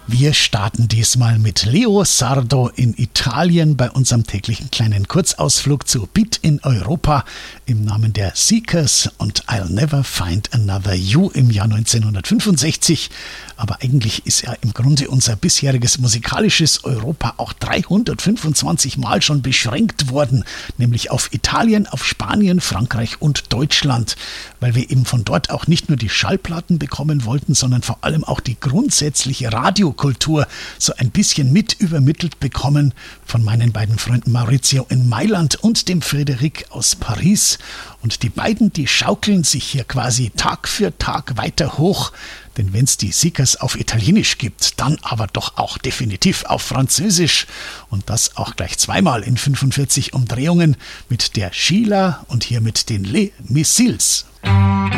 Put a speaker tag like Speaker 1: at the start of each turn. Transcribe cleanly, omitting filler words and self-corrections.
Speaker 1: Wir starten diesmal mit Leo Sardo in Italien bei unserem täglichen kleinen Kurzausflug zu Beat in Europa im Namen der Seekers und I'll Never Find Another You im Jahr 1965. Aber eigentlich ist ja im Grunde unser bisheriges musikalisches Europa auch 325 Mal schon beschränkt worden, nämlich auf Italien, auf Spanien, Frankreich und Deutschland, weil wir eben von dort auch nicht nur die Schallplatten bekommen wollten, sondern vor allem auch die grundsätzliche Radiokultur so ein bisschen mit übermittelt bekommen von meinen beiden Freunden Maurizio in Mailand und dem Frédéric aus Paris. Und die beiden, die schaukeln sich hier quasi Tag für Tag weiter hoch. Denn wenn es die Seekers auf Italienisch gibt, dann aber doch auch definitiv auf Französisch. Und das auch gleich zweimal in 45 Umdrehungen mit der Sheila und hier mit den Les Missiles.